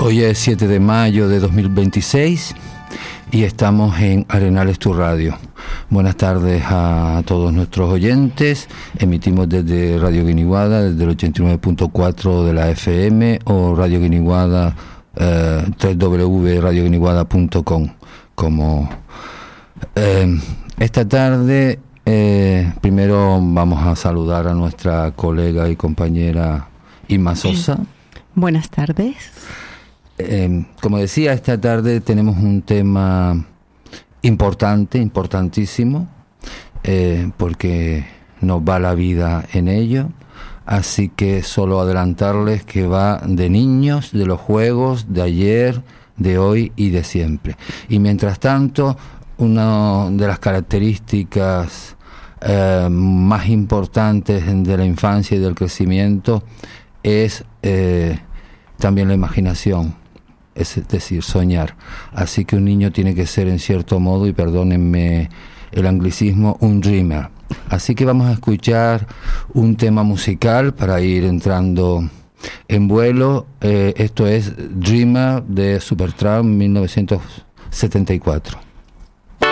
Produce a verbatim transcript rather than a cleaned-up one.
Hoy es siete de mayo de dos mil veintiséis y estamos en Arenales Tu Radio. Buenas tardes a todos nuestros oyentes. Emitimos desde Radio Guiniguada, desde el ochenta y nueve punto cuatro de la F M o Radio Guiniguada, eh, doble u doble u doble u punto radio guiniguada punto com. Como eh, esta tarde, eh, primero vamos a saludar a nuestra colega y compañera Inma Sosa. Buenas tardes. Eh, como decía, esta tarde tenemos un tema importante, importantísimo, eh, porque nos va la vida en ello. Así que solo adelantarles que va de niños, de los juegos, de ayer, de hoy y de siempre. Y mientras tanto, una de las características eh, más importantes de la infancia y del crecimiento es eh, también la imaginación, es decir, soñar. Así que un niño tiene que ser, en cierto modo, y perdónenme el anglicismo, un dreamer. Así que vamos a escuchar un tema musical para ir entrando en vuelo. Eh, esto es Dreamer de Supertramp mil novecientos setenta y cuatro.